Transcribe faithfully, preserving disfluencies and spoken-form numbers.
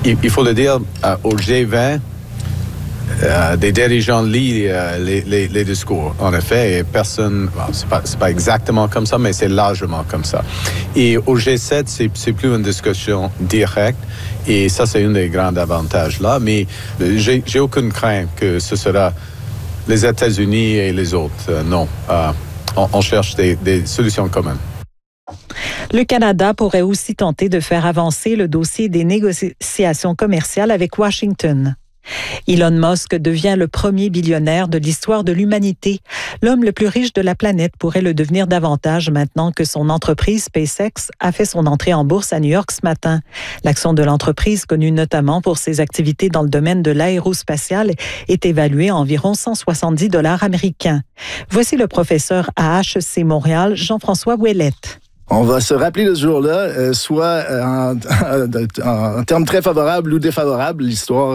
il, il faut le dire, euh, au G vingt, euh, des dirigeants lisent euh, les, les, les discours. En effet, et personne, bon, c'est pas, c'est pas exactement comme ça, mais c'est largement comme ça. Et au G sept, c'est, c'est plus une discussion directe. Et ça, c'est un des grands avantages là. Mais j'ai, j'ai aucune crainte que ce sera les États-Unis et les autres. Euh, non. Euh, on, on cherche des, des solutions communes. Le Canada pourrait aussi tenter de faire avancer le dossier des négociations commerciales avec Washington. Elon Musk devient le premier billionnaire de l'histoire de l'humanité. L'homme le plus riche de la planète pourrait le devenir davantage maintenant que son entreprise SpaceX a fait son entrée en bourse à New York ce matin. L'action de l'entreprise, connue notamment pour ses activités dans le domaine de l'aérospatial, est évaluée à environ cent soixante-dix dollars américains. Voici le professeur à H E C Montréal, Jean-François Ouellette. On va se rappeler de ce jour-là, euh, soit en, en, en termes très favorables ou défavorables, l'histoire